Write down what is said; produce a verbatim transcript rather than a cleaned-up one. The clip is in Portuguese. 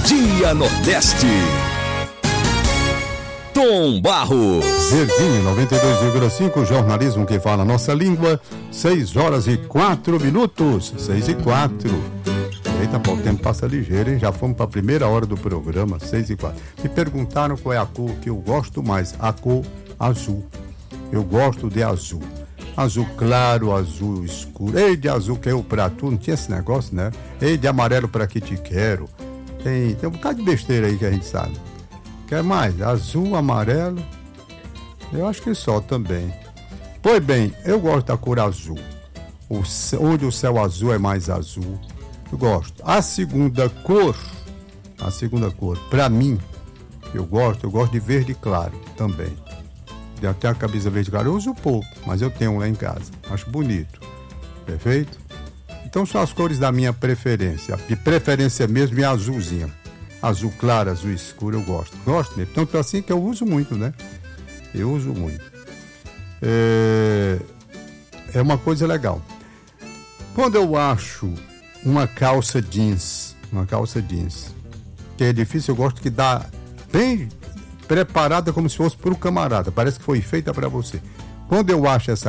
Dia Nordeste. Tom Barros. Verdinho, noventa e dois vírgula cinco, jornalismo que fala a nossa língua. Seis horas e quatro minutos. Seis e quatro. Eita, pô, o tempo passa ligeiro, hein? Já fomos para a primeira hora do programa, seis e quatro. Me perguntaram qual é a cor que eu gosto mais. A cor azul. Eu gosto de azul. Azul claro, azul escuro. Ei, de azul que eu pra tu, não tinha esse negócio, né? Ei, de amarelo pra que te quero. Tem, tem um bocado de besteira aí que a gente sabe. Quer mais? Azul, amarelo. Eu acho que só também. Pois bem, eu gosto da cor azul. O céu, onde o céu azul é mais azul. Eu gosto. A segunda cor, a segunda cor, pra mim, eu gosto, eu gosto de verde claro também. Até a camisa verde claro eu uso pouco, mas eu tenho lá em casa. Acho bonito. Perfeito? Então são as cores da minha preferência. De preferência mesmo é azulzinha. Azul claro, azul escuro, eu gosto. Gosto mesmo. Tanto assim que eu uso muito, né? Eu uso muito. É, é uma coisa legal. Quando eu acho uma calça jeans, uma calça jeans, que é difícil, eu gosto que dá bem preparada como se fosse para o camarada. Parece que foi feita para você. Quando eu acho essa